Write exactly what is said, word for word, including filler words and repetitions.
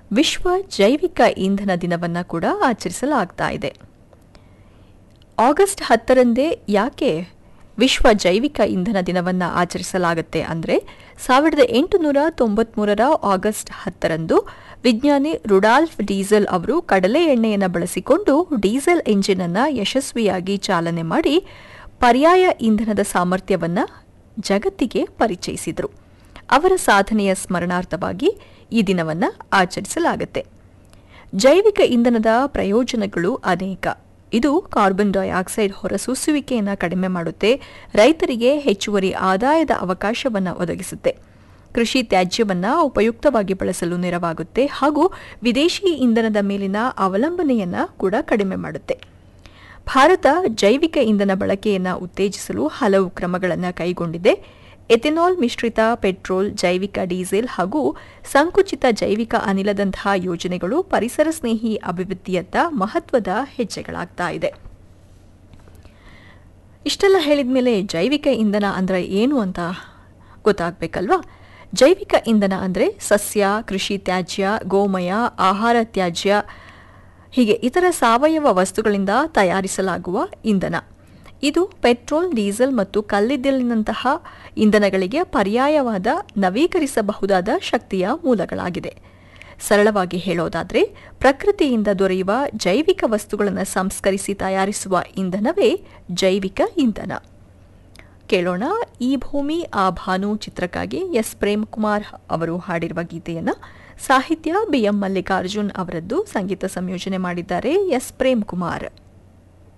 ವಿಶ್ವ ಜೈವಿಕ ಇಂಧನ ದಿನವನ್ನು ಕೂಡ ಆಚರಿಸಲಾಗ್ತಾ ಇದೆ. ಆಗಸ್ಟ್ ಹತ್ತರಂದೇ ಯಾಕೆ ವಿಶ್ವ ಜೈವಿಕ ಇಂಧನ ದಿನವನ್ನು ಆಚರಿಸಲಾಗುತ್ತೆ ಅಂದರೆ, ಸಾವಿರದ ಎಂಟುನೂರ ತೊಂಬತ್ಮೂರರ ಆಗಸ್ಟ್ ಹತ್ತರಂದು ವಿಜ್ಞಾನಿ ರುಡಾಲ್ಫ್ ಡೀಸೆಲ್ ಅವರು ಕಡಲೆ ಎಣ್ಣೆಯನ್ನು ಬಳಸಿಕೊಂಡು ಡೀಸೆಲ್ ಎಂಜಿನ್ ಅನ್ನು ಯಶಸ್ವಿಯಾಗಿ ಚಾಲನೆ ಮಾಡಿ ಪರ್ಯಾಯ ಇಂಧನದ ಸಾಮರ್ಥ್ಯವನ್ನು ಜಗತ್ತಿಗೆ ಪರಿಚಯಿಸಿದರು. ಅವರ ಸಾಧನೆಯ ಸ್ಮರಣಾರ್ಥವಾಗಿ ಈ ದಿನವನ್ನು ಆಚರಿಸಲಾಗುತ್ತೆ. ಜೈವಿಕ ಇಂಧನದ ಪ್ರಯೋಜನಗಳು ಅನೇಕ. ಇದು ಕಾರ್ಬನ್ ಡೈಆಕ್ಸೈಡ್ ಹೊರಸೂಸುವಿಕೆಯನ್ನು ಕಡಿಮೆ ಮಾಡುತ್ತೆ, ರೈತರಿಗೆ ಹೆಚ್ಚುವರಿ ಆದಾಯದ ಅವಕಾಶವನ್ನು ಒದಗಿಸುತ್ತೆ, ಕೃಷಿ ತ್ಯಾಜ್ಯವನ್ನು ಉಪಯುಕ್ತವಾಗಿ ಬಳಸಲು ನೆರವಾಗುತ್ತೆ ಹಾಗೂ ವಿದೇಶಿ ಇಂಧನದ ಮೇಲಿನ ಅವಲಂಬನೆಯನ್ನು ಕೂಡ ಕಡಿಮೆ ಮಾಡುತ್ತೆ. ಭಾರತ ಜೈವಿಕ ಇಂಧನ ಬಳಕೆಯನ್ನು ಉತ್ತೇಜಿಸಲು ಹಲವು ಕ್ರಮಗಳನ್ನು ಕೈಗೊಂಡಿದೆ. ಎಥೆನಾಲ್ ಮಿಶ್ರಿತ ಪೆಟ್ರೋಲ್, ಜೈವಿಕ ಡೀಸೆಲ್ ಹಾಗೂ ಸಂಕುಚಿತ ಜೈವಿಕ ಅನಿಲದಂತಹ ಯೋಜನೆಗಳು ಪರಿಸರ ಸ್ನೇಹಿ ಅಭಿವೃದ್ಧಿಯತ್ತ ಮಹತ್ವದ ಹೆಜ್ಜೆಗಳಾಗ್ತಾ ಇದೆ. ಇಷ್ಟೆಲ್ಲ ಹೇಳಿದ ಮೇಲೆ ಜೈವಿಕ ಇಂಧನ ಅಂದರೆ ಏನು ಅಂತ ಗೊತ್ತಾಗಬೇಕಲ್ವಾ? ಜೈವಿಕ ಇಂಧನ ಅಂದರೆ ಸಸ್ಯ, ಕೃಷಿ ತ್ಯಾಜ್ಯ, ಗೋಮಯ, ಆಹಾರ ತ್ಯಾಜ್ಯ ಹೀಗೆ ಇತರ ಸಾವಯವ ವಸ್ತುಗಳಿಂದ ತಯಾರಿಸಲಾಗುವ ಇಂಧನ. ಇದು ಪೆಟ್ರೋಲ್, ಡೀಸೆಲ್ ಮತ್ತು ಕಲ್ಲಿದ್ದಲಿನಂತಹ ಇಂಧನಗಳಿಗೆ ಪರ್ಯಾಯವಾದ ನವೀಕರಿಸಬಹುದಾದ ಶಕ್ತಿಯ ಮೂಲಗಳಾಗಿದೆ. ಸರಳವಾಗಿ ಹೇಳೋದಾದರೆ, ಪ್ರಕೃತಿಯಿಂದ ದೊರೆಯುವ ಜೈವಿಕ ವಸ್ತುಗಳನ್ನು ಸಂಸ್ಕರಿಸಿ ತಯಾರಿಸುವ ಇಂಧನವೇ ಜೈವಿಕ ಇಂಧನ. ಕೇಳೋಣ ಈ ಭೂಮಿ ಆ ಭಾನು ಚಿತ್ರಕ್ಕಾಗಿ ಎಸ್ ಪ್ರೇಮ್ ಕುಮಾರ್ ಅವರು ಹಾಡಿರುವ ಗೀತೆಯನ್ನು. ಸಾಹಿತ್ಯ ಬಿ ಎಂ ಮಲ್ಲಿಕಾರ್ಜುನ್ ಅವರದ್ದು, ಸಂಗೀತ ಸಂಯೋಜನೆ ಮಾಡಿದ್ದಾರೆ ಎಸ್ ಪ್ರೇಮ್ ಕುಮಾರ್.